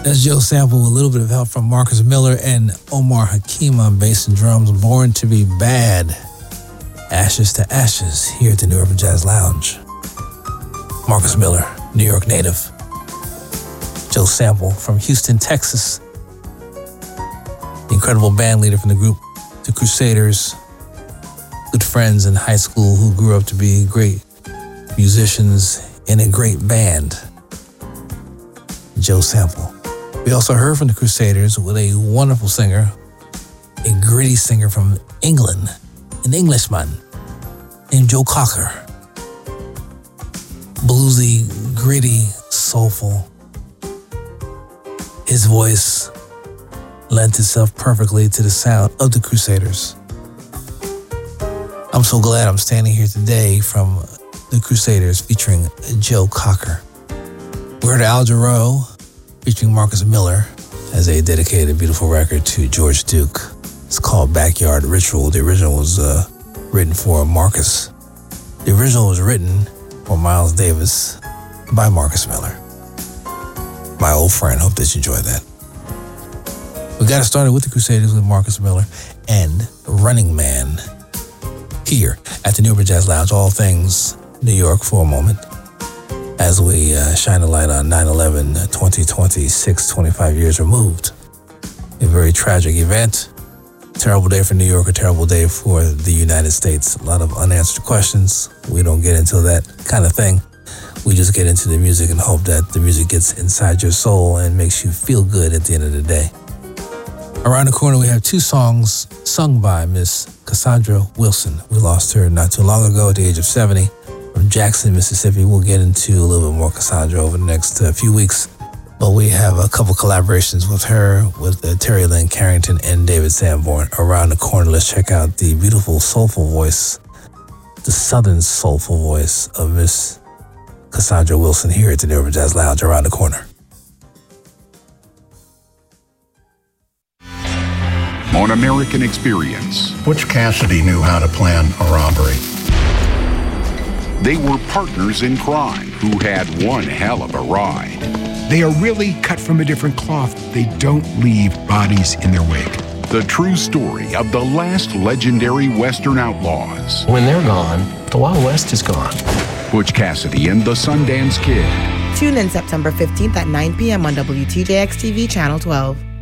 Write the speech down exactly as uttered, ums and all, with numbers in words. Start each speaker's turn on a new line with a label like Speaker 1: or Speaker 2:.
Speaker 1: That's Joe Sample with a little bit of help from Marcus Miller and Omar Hakim on bass and drums. Born to be Bad. Ashes to Ashes here at the New Urban Jazz Lounge. Marcus Miller, New York native. Joe Sample from Houston, Texas. The incredible band leader from the group, The Crusaders. Good friends in high school who grew up to be great musicians in a great band. Joe Sample. We also heard from the Crusaders with a wonderful singer, a gritty singer from England, an Englishman named Joe Cocker. Bluesy, gritty, soulful. His voice lent itself perfectly to the sound of the Crusaders. I'm so glad I'm standing here today from the Crusaders featuring Joe Cocker. We heard Al Jarreau featuring Marcus Miller as they dedicated a beautiful record to George Duke. It's called Backyard Ritual. The original was uh, written for Marcus. The original was written for Miles Davis by Marcus Miller. My old friend, hope that you enjoyed that. We got it started with the Crusaders with Marcus Miller and Running Man here at the New Urban Jazz Lounge. All things New York for a moment as we uh, shine a light on nine eleven twenty twenty-six, twenty-five years removed. A very tragic event. Terrible day for New York, a terrible day for the United States. A lot of unanswered questions. We don't get into that kind of thing. We just get into the music and hope that the music gets inside your soul and makes you feel good at the end of the day. Around the corner, we have two songs sung by Miss Cassandra Wilson. We lost her not too long ago at the age of seventy from Jackson, Mississippi. We'll get into a little bit more Cassandra over the next uh, few weeks. But we have a couple collaborations with her, with uh, Terry Lynn Carrington and David Sanborn. Around the corner, let's check out the beautiful, soulful voice, the southern soulful voice of Miss Cassandra Wilson here at the New Urban Jazz Lounge. Around the corner.
Speaker 2: On American Experience,
Speaker 3: Butch Cassidy knew how to plan a robbery.
Speaker 2: They were partners in crime who had one hell of a ride.
Speaker 4: They are really cut from a different cloth. They don't leave bodies in their wake.
Speaker 2: The true story of the last legendary Western outlaws.
Speaker 5: When they're gone, the Wild West is gone.
Speaker 2: Butch Cassidy and the Sundance Kid.
Speaker 6: Tune in September fifteenth at nine p.m. on W T J X T V Channel twelve.